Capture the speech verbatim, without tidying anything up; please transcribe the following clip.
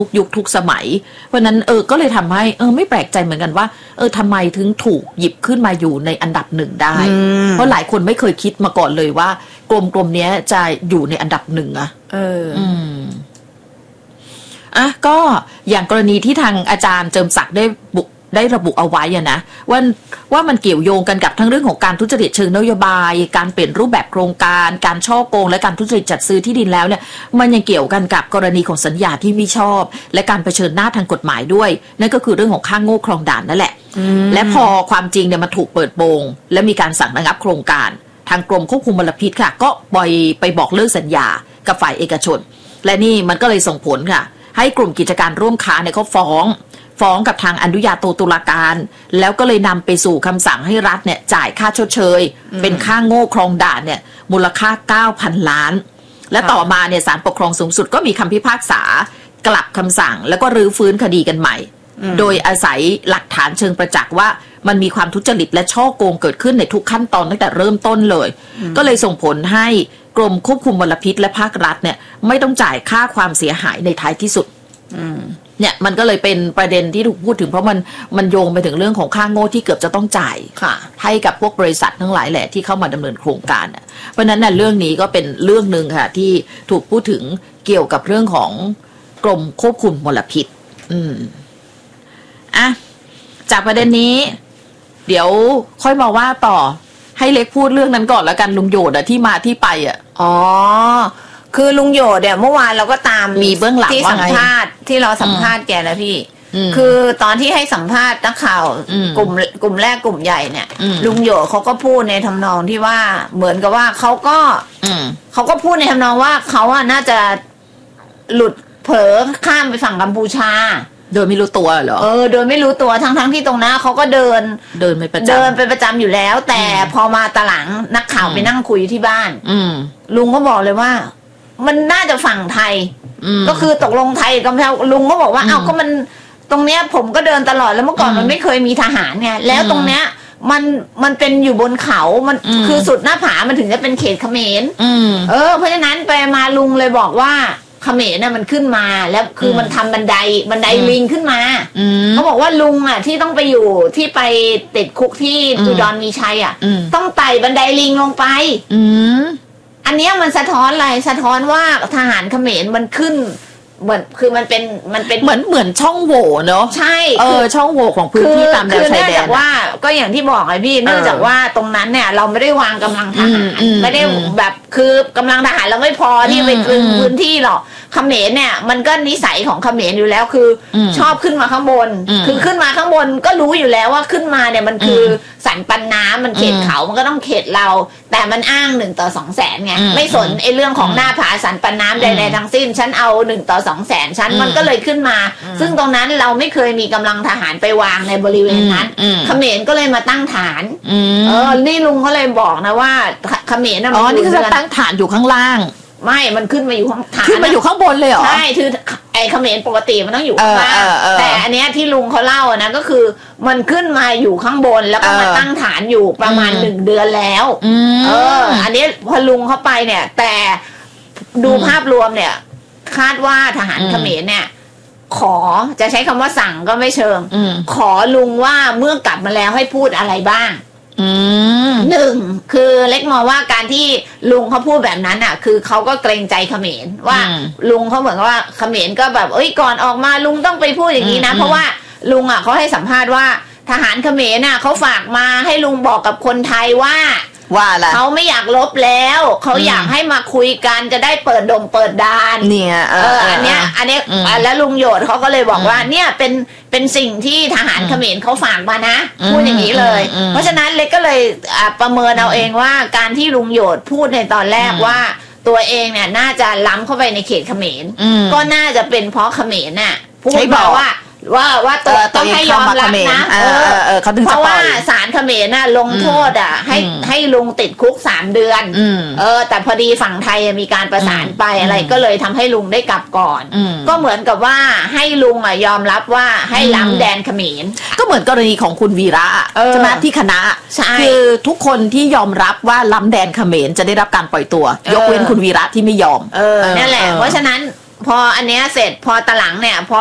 ทุกยุคทุกสมัยเพราะนั้นเออก็เลยทำให้เออไม่แปลกใจเหมือนกันว่าเออทำไมถึงถูกหยิบขึ้นมาอยู่ในอันดับหนึ่งได้เพราะหลายคนไม่เคยคิดมาก่อนเลยว่ากรมกรมนี้จะอยู่ในอันดับหนึ่งอะเอออืมอ่ะก็อย่างกรณีที่ทางอาจารย์เจิมศักดิ์ได้บุกได้ระบุเอาไว้อะนะว่าว่ามันเกี่ยวโยงกันกับทั้งเรื่องของการทุจริตเชิงนโยบายการเปลี่ยนรูปแบบโครงการการฉ้อโกงและการทุจริตจัดซื้อที่ดินแล้วเนี่ยมันยังเกี่ยวกันกับกรณีของสัญญาที่ไม่ชอบและการเผชิญหน้าทางกฎหมายด้วยนั่นก็คือเรื่องของค่าโง่ครองด่านนั่นแหละและพอความจริงเนี่ยมันถูกเปิดโปงและมีการสั่งระงับโครงการทางกรมควบคุมมลพิษค่ะก็ปล่อยไปบอกเลิกสัญญากับฝ่ายเอกชนและนี่มันก็เลยส่งผลค่ะให้กลุ่มกิจการร่วมค้าเนี่ยเขาฟ้องฟ้องกับทางอนุญาโตตุลาการแล้วก็เลยนำไปสู่คำสั่งให้รัฐเนี่ยจ่ายค่าชดเชยเป็นค่าโง่ครองด่านเนี่ยมูลค่า เก้าพัน ล้านและต่อมาเนี่ยศาลปกครองสูงสุดก็มีคำพิพากษากลับคำสั่งแล้วก็รื้อฟื้นคดีกันใหม่โดยอาศัยหลักฐานเชิงประจักษ์ว่ามันมีความทุจริตและช่อโกงเกิดขึ้นในทุกขั้นตอนตั้งแต่เริ่มต้นเลยก็เลยส่งผลให้กรมควบคุมมลพิษและภาครัฐเนี่ยไม่ต้องจ่ายค่าความเสียหายในท้ายที่สุดเนี่ยมันก็เลยเป็นประเด็นที่ถูกพูดถึงเพราะมันมันโยงไปถึงเรื่องของค่าโง่ที่เกือบจะต้องจ่ายให้กับพวกบริษัททั้งหลายแหละที่เข้ามาดำเนินโครงการเพราะนั้นน่ะเรื่องนี้ก็เป็นเรื่องนึงค่ะที่ถูกพูดถึงเกี่ยวกับเรื่องของกรมควบคุมมลพิษอืมอ่ะจากประเด็นนี้เดี๋ยวค่อยมาว่าต่อให้เล็กพูดเรื่องนั้นก่อนแล้วกันลุงโยดอะที่มาที่ไปอะอ๋อคือลุงโยดเนี่ยเมื่อวานเราก็ตามมีเบื้องหลังที่สัมภาษณ์ที่เราสัมภาษณ์แกนะพี่คือตอนที่ให้สัมภาษณ์นักข่าวกลุ่มกลุ่มแรกกลุ่มใหญ่เนี่ยลุงโยดเขาก็พูดในทำนองที่ว่าเหมือนกับว่าเขาก็เขาก็พูดในทำนองว่าเขาอะน่าจะหลุดเผลอข้ามไปฝั่งกัมพูชาโดยไม่รู้ตัวเหรอเออโดยไม่รู้ตัวทั้งทั้งที่ตรงนั้นเขาก็เดินเดินไปประจำเดินไปประจำอยู่แล้วแต่พอมาตะหลังนักข่าวไปนั่งคุยที่บ้านลุงก็บอกเลยว่ามันน่าจะฝั่งไทยก็คือตกลงไทยกัมพูชาลุงก็บอกว่าอ้าวก็มันตรงเนี้ยผมก็เดินตลอดแล้วเมื่อก่อนมันไม่เคยมีทหารไงแล้วตรงเนี้ยมันมันเป็นอยู่บนเขามันคือสุดหน้าผามันถึงจะเป็นเขตเขมรเออเพราะฉะนั้นไปมาลุงเลยบอกว่าเขมรน่ะมันขึ้นมาแล้วคือมันทำบันไดบันไดลิงขึ้นมาเขาบอกว่าลุงอ่ะที่ต้องไปอยู่ที่ไปติดคุกที่อุดรมีชัยอ่ะต้องไต่บันไดลิงลงไปอันนี้มันสะท้อนอะไรสะท้อนว่าทหารเขมรมันขึ้นเหมือนคือมันเป็นมันเป็นเหมือนเหมือนช่องโหว่เนาะใช่เออช่องโหว่ของพื้นที่ตามแนวชายแดนว่าก็อย่างที่บอกไงพี่เนื่องจากว่าตรงนั้นเนี่ยเราไม่ได้วางกำลังทหารไม่ได้แบบคือกำลังทหารเราไม่พอที่ไปกลืนพื้นที่หรอกเขมรเนี่ยมันก็นิสัยของเขมรอยู่แล้วคือชอบขึ้นมาข้างบนคือขึ้นมาข้างบนก็รู้อยู่แล้วว่าขึ้นมาเนี่ยมันคือสันปันน้ำมันเขตเขามันก็ต้องเขตเราแต่มันอ้างหนึ่งต่อสองแสนไงไม่สนไอ้เรื่องของหน้าผาสันปันน้ำใดๆทั้งสิ้นฉันเอาหนึ่งต่อสองแสนชั้นมันก็เลยขึ้นมาซึ่งตรงนั้นเราไม่เคยมีกำลังทหารไปวางในบริเวณนั้นเขมรก็เลยมาตั้งฐานเออนี่ลุงเขาเลยบอกนะว่าเขมรน่ะอ๋อนี่คือตั้งฐานอยู่ข้างล่างไม่มันขึ้นมาอยู่ข้างฐานขึ้นมาอยู่ข้างบนเลยเหรอใช่คือไอ้เขมรปกติมันต้องอยู่ข้างล่างแต่อันเนี้ยที่ลุงเขาเล่านะก็คือมันขึ้นมาอยู่ข้างบนแล้วก็มาตั้งฐานอยู่ประมาณหนึ่งเดือนแล้วเอออันนี้พอลุงเข้าไปเนี่ยแต่ดูภาพรวมเนี่ยคาดว่าทหารเขมรเนี่ยขอจะใช้คำว่าสั่งก็ไม่เชิงขอลุงว่าเมื่อกลับมาแล้วให้พูดอะไรบ้างหนึ่งคือเล็กมองว่าการที่ลุงเขาพูดแบบนั้นอ่ะคือเขาก็เกรงใจเขมรว่าลุงเขาเหมือนว่าเขมรก็แบบเอ้ยก่อนออกมาลุงต้องไปพูดอย่างนี้นะเพราะว่าลุงอ่ะเขาให้สัมภาษณ์ว่าทหารเขมรน่ะเขาฝากมาให้ลุงบอกกับคนไทยว่าว่าอะไรเขาไม่อยากลบแล้วเขาอยากให้มาคุยกันจะได้เปิดดงเปิดดานเนี่ยเอออันเนี้ยอันเนี้ยแล้วลุงโยดเขาก็เลยบอกว่าเนี่ยเป็นเป็นสิ่งที่ทหารเขมรเขาฝากมานะพูดอย่างนี้เลยเพราะฉะนั้นเล็กก็เลยประเมินเอาเองว่าการที่ลุงโยดพูดในตอนแรกว่าตัวเองเนี่ยน่าจะล้ำเข้าไปในเขตเขมรก็น่าจะเป็นเพราะเขมรน่ะพูดมาว่าว่าว่าตัวต้องให้ยอมรับนะเออเออเพราะว่าศาลเขมรน่ะลงโทษอ่ะให้ให้ลุงติดคุกสามเดือนเออแต่พอดีฝั่งไทยมีการประสานไปอะไรก็เลยทำให้ลุงได้กลับก่อนก็เหมือนกับว่าให้ลุงอ่ะยอมรับว่าให้ล้ำแดนเขมรก็เหมือนกรณีของคุณวีระใช่ไหมที่คณะคือทุกคนที่ยอมรับว่าล้ำแดนเขมรจะได้รับการปล่อยตัวยกเว้นคุณวีระที่ไม่ยอมเออนั่นแหละเพราะฉะนั้นพออันเนี้ยเสร็จพอตะหลังเนี่ยพอ